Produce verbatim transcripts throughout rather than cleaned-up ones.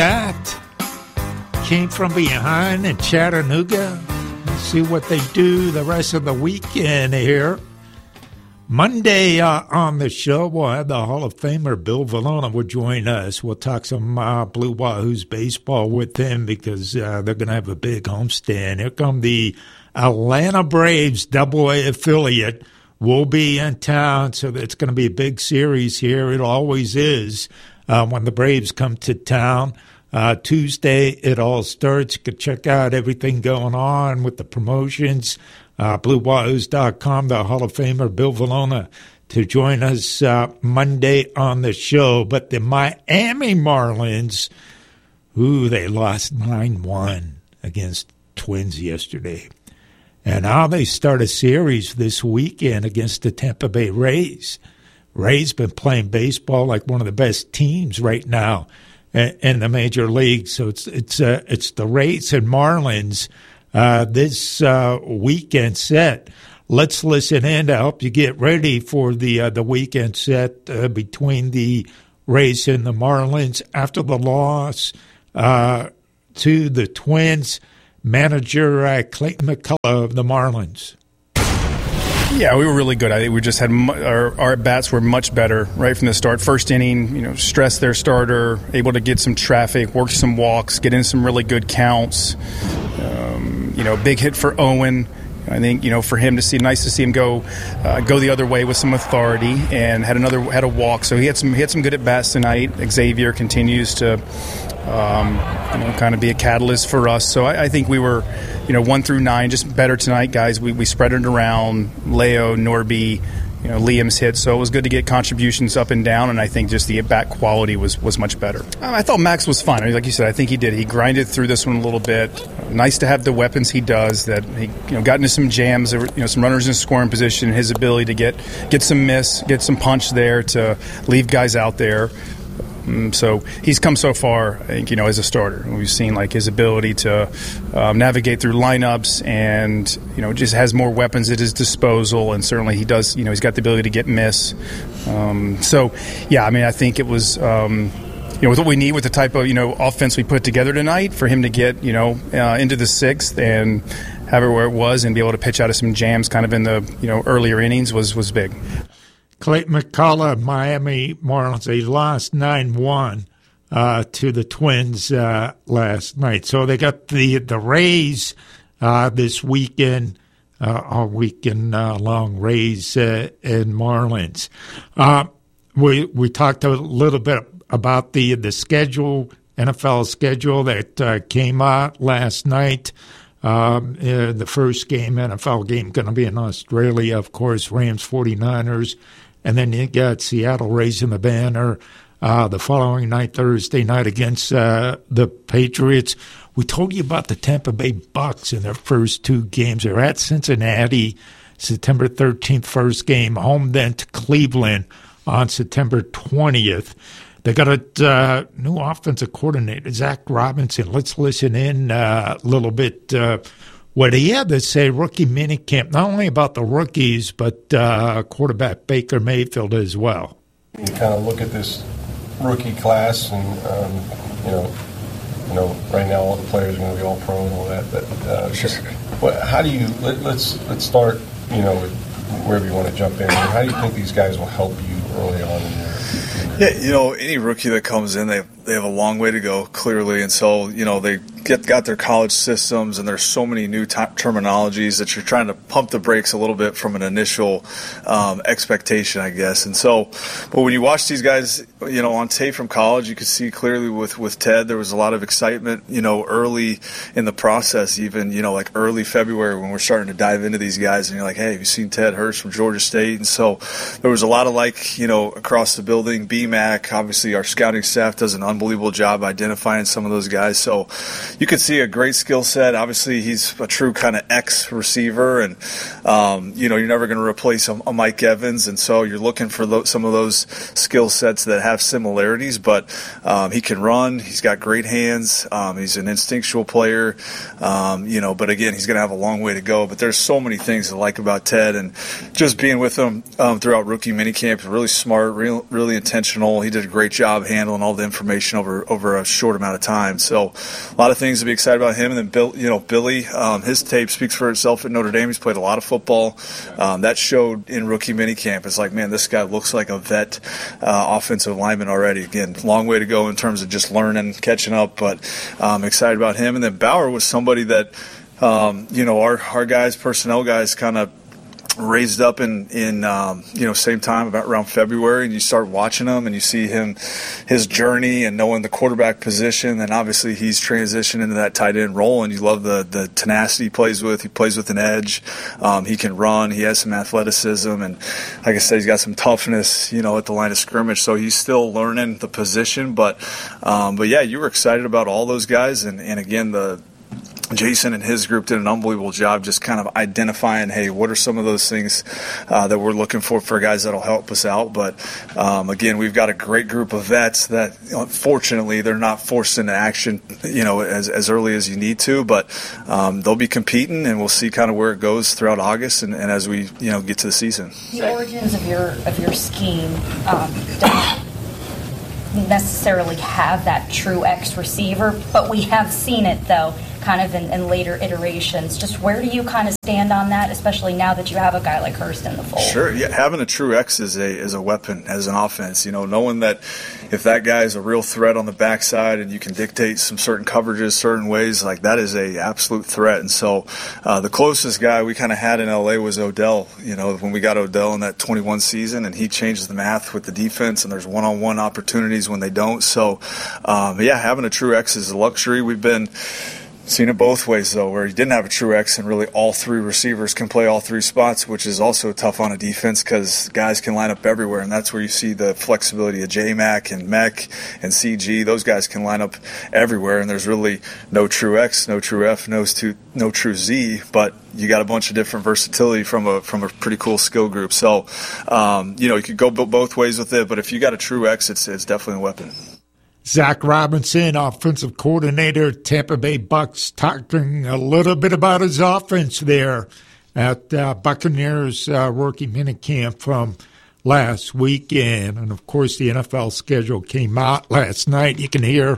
That came from behind in Chattanooga. Let's see what they do the rest of the weekend here. Monday uh, on the show, we'll have the Hall of Famer Bill Valona will join us. We'll talk some uh, Blue Wahoos baseball with him because uh, they're going to have a big homestand. Here come the Atlanta Braves Double A affiliate. Will be in town, so it's going to be a big series here. It always is uh, when the Braves come to town. Uh, Tuesday, it all starts. You can check out everything going on with the promotions. Uh, Blue Wahoos dot com, the Hall of Famer Bill Valona to join us uh, Monday on the show. But the Miami Marlins, ooh, they lost nine one against Twins yesterday. And now they start a series this weekend against the Tampa Bay Rays. Rays been playing baseball like one of the best teams right now in the major leagues. So it's it's uh, it's the Rays and Marlins uh, this uh, weekend set. Let's listen in to help you get ready for the uh, the weekend set uh, between the Rays and the Marlins after the loss uh, to the Twins. Manager uh, Clayton McCullough of the Marlins. Yeah, we were really good. I think we just had our, our bats were much better right from the start. First inning, you know, stressed their starter, able to get some traffic, work some walks, get in some really good counts. Um, you know, big hit for Owen. I think, you know, for him to see, nice to see him go uh, go the other way with some authority, and had another had a walk. So he had some he had some good at bats tonight. Xavier continues to um, you know kind of be a catalyst for us. So I, I think we were, you know, one through nine just better tonight, guys. We we spread it around. Leo, Norby, you know, Liam's hit. So it was good to get contributions up and down, and I think just the at-bat quality was, was much better. Um, I thought Max was fine. I mean, like you said, I think he did. He grinded through this one a little bit. Nice to have the weapons he does, that he, you know, got into some jams, you know, some runners in scoring position, his ability to get, get some miss, get some punch there to leave guys out there. Um, so he's come so far, I think, you know, as a starter. We've seen like his ability to um, navigate through lineups, and you know, just has more weapons at his disposal. And certainly he does. You know, he's got the ability to get miss. Um, so yeah, I mean, I think it was. Um, You know, with what we need, with the type of, you know, offense we put together tonight, for him to get, you know, uh, into the sixth and have it where it was and be able to pitch out of some jams kind of in the, you know, earlier innings was, was big. Clayton McCullough, Miami Marlins, they lost nine one uh, to the Twins uh, last night. So they got the, the Rays uh, this weekend, uh, all weekend uh, long, Rays uh, and Marlins. Uh, we, we talked a little bit about the the schedule, N F L schedule that uh, came out last night. Um, uh, the first game, N F L game, going to be in Australia, of course, Rams forty-niners. And then you got Seattle raising the banner uh, the following night, Thursday night, against uh, the Patriots. We told you about the Tampa Bay Bucks in their first two games. They're at Cincinnati, September thirteenth, first game, home then to Cleveland on September twentieth. They got a uh, new offensive coordinator, Zach Robinson. Let's listen in uh, a little bit uh, what he had to say, rookie minicamp, not only about the rookies, but uh, quarterback Baker Mayfield as well. You kind of look at this rookie class, and um, you know, you know, right now all the players are going to be all pro and all that. But uh, just, what, how do you let, let's let's start, you know, with wherever you want to jump in. How do you think these guys will help you early on in your? Yeah, you know, any rookie that comes in, they they have a long way to go, clearly, and so, you know, they get got their college systems, and there's so many new t- terminologies that you're trying to pump the brakes a little bit from an initial um, expectation, I guess. And so, but when you watch these guys, you know, on tape from college, you could see clearly with, with Ted, there was a lot of excitement, you know, early in the process, even, you know, like early February when we're starting to dive into these guys, and you're like, hey, have you seen Ted Hurst from Georgia State? And so there was a lot of, like, you know, across the building. B MAC, obviously our scouting staff does an unbelievable job identifying some of those guys. So, you could see a great skill set. Obviously, he's a true kind of X receiver, and um, you know you're never going to replace a, a Mike Evans, and so you're looking for lo- some of those skill sets that have similarities. But um, he can run. He's got great hands. Um, he's an instinctual player. Um, you know, but again, he's going to have a long way to go. But there's so many things I like about Ted, and just being with him um, throughout rookie minicamp, really smart, real, really intentional. He did a great job handling all the information over over a short amount of time. So a lot of things to be excited about him. And then Bill, you know, Billy, um, his tape speaks for itself at Notre Dame. He's played a lot of football. Um, that showed in rookie minicamp. It's like, man, this guy looks like a vet uh, offensive lineman already. Again, long way to go in terms of just learning, catching up, but I'm um, excited about him. And then Bauer was somebody that, um, you know, our, our guys, personnel guys kind of raised up in, in um, you know, same time, about around February, and you start watching him and you see him, his journey and knowing the quarterback position, and obviously he's transitioned into that tight end role, and you love the, the tenacity he plays with. He plays with an edge. Um, he can run. He has some athleticism, and like I said, he's got some toughness, you know, at the line of scrimmage, so he's still learning the position, but, um, but yeah, you were excited about all those guys, and, and again, the Jason and his group did an unbelievable job just kind of identifying, hey, what are some of those things uh, that we're looking for for guys that will help us out. But, um, again, we've got a great group of vets that, unfortunately, they're not forced into action, you know, as, as early as you need to. But um, they'll be competing, and we'll see kind of where it goes throughout August and, and as we, you know, get to the season. The origins of your, of your scheme um, don't necessarily have that true X receiver, but we have seen it, though, kind of in, in later iterations. Just where do you kind of stand on that, especially now that you have a guy like Hurst in the fold? Sure, yeah, having a true X is a is a weapon as an offense. You know, knowing that if that guy is a real threat on the backside and you can dictate some certain coverages, certain ways, like that is a absolute threat. And so uh, the closest guy we kind of had in L A was Odell. You know, when we got Odell in that twenty-one season, and he changes the math with the defense, and there's one-on-one opportunities when they don't. So, um, yeah, having a true X is a luxury. We've been seen it both ways, though, where he didn't have a true X and really all three receivers can play all three spots, which is also tough on a defense because guys can line up everywhere, and that's where you see the flexibility of J-Mac and Mech and C G. Those guys can line up everywhere, and there's really no true X, no true F, no, no true Z, but you got a bunch of different versatility from a from a pretty cool skill group. So, um, you know, you could go both ways with it, but if you got a true X, it's, it's definitely a weapon. Zach Robinson, offensive coordinator, Tampa Bay Bucks, talking a little bit about his offense there at uh, Buccaneers uh, rookie minicamp from last weekend. And, of course, the N F L schedule came out last night. You can hear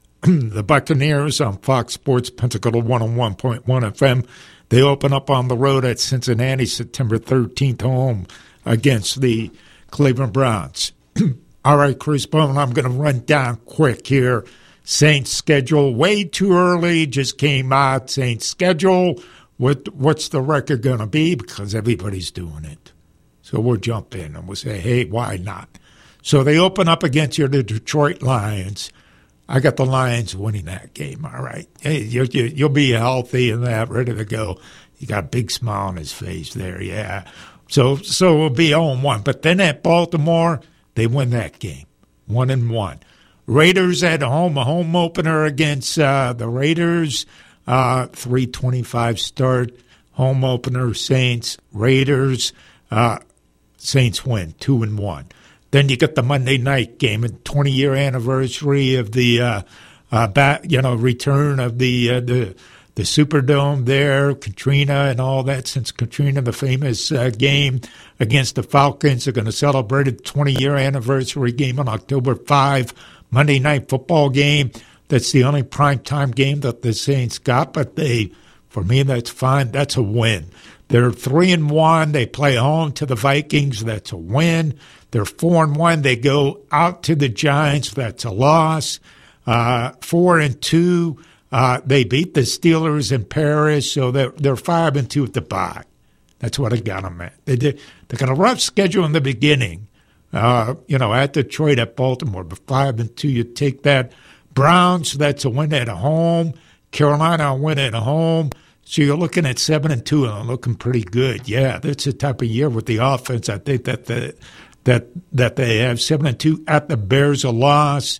the Buccaneers on Fox Sports Pensacola one oh one point one F M. They open up on the road at Cincinnati September thirteenth, home against the Cleveland Browns. All right, Chris Bowman, I'm going to run down quick here. Saints schedule way too early, just came out. Saints schedule, what what's the record going to be? Because everybody's doing it. So we'll jump in and we'll say, hey, why not? So they open up against your the Detroit Lions. I got the Lions winning that game, all right. Hey, you, you, you'll be healthy and that, ready to go. You got a big smile on his face there, yeah. So, so we'll be oh and one. But then at Baltimore, they win that game, one and one. Raiders at home, a home opener against uh, the Raiders, uh, three twenty-five start, home opener, Saints, Raiders, uh, Saints win, two and one. Then you get the Monday night game, and twenty-year anniversary of the, uh, uh, back, you know, return of the uh, the the Superdome there, Katrina and all that. Since Katrina, the famous uh, game against the Falcons, are going to celebrate a twenty-year anniversary game on October fifth, Monday night football game. That's the only primetime game that the Saints got, but they, for me, that's fine. That's a win. They're three and one. They play home to the Vikings. That's a win. They're four and one. They go out to the Giants. That's a loss. Uh, four and two. Uh, they beat the Steelers in Paris, so they're they're five and two at the bye. That's what I got them at. They did. They got a rough schedule in the beginning. Uh, you know, at Detroit, at Baltimore, but five and two. You take that. Browns. That's a win at home. Carolina, a win at home. So you're looking at seven and two, and looking pretty good. Yeah, that's the type of year with the offense. I think that the that that they have seven and two at the Bears, a loss.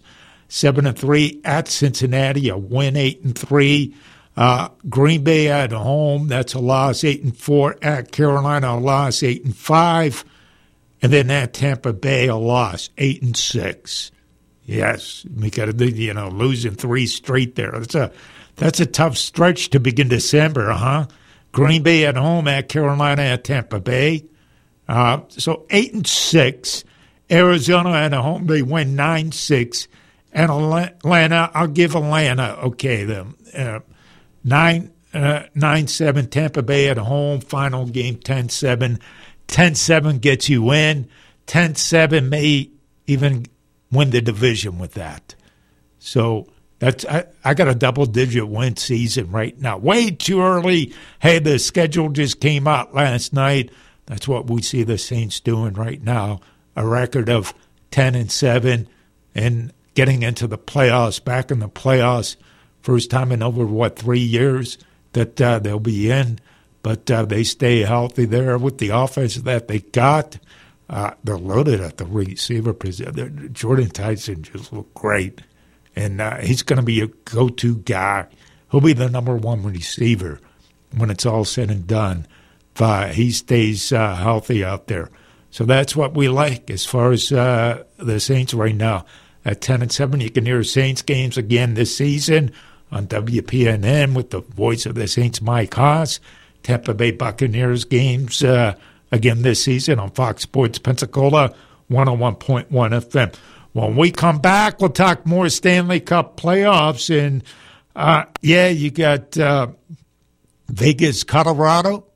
seven and three. At Cincinnati, a win, eight and three. Uh, Green Bay at home, that's a loss, eight and four. At Carolina, a loss, eight and five. And then at Tampa Bay, a loss, eight and six. Yes, we got to, you know, losing three straight there. That's a that's a tough stretch to begin December, huh? Green Bay at home, at Carolina, at Tampa Bay. Uh, so eight and six. Arizona at home, they win nine six. And Atlanta, I'll give Atlanta, okay, them uh, nine uh, nine seven. Tampa Bay at home, final game ten seven. ten seven gets you in. ten seven may even win the division with that. So that's I, I got a double-digit win season right now. Way too early. Hey, the schedule just came out last night. That's what we see the Saints doing right now. A record of ten and seven and getting into the playoffs, back in the playoffs. First time in over, what, three years that uh, they'll be in. But uh, they stay healthy there with the offense that they got. Uh, they're loaded at the receiver position. Jordan Tyson just looked great. And uh, he's going to be a go-to guy. He'll be the number one receiver when it's all said and done. If uh, he stays uh, healthy out there. So that's what we like as far as uh, the Saints right now. At ten and seven, you can hear Saints games again this season on W P N N with the voice of the Saints, Mike Haas. Tampa Bay Buccaneers games uh, again this season on Fox Sports Pensacola, one oh one point one F M. When we come back, we'll talk more Stanley Cup playoffs. And, uh, yeah, you got uh, Vegas, Colorado.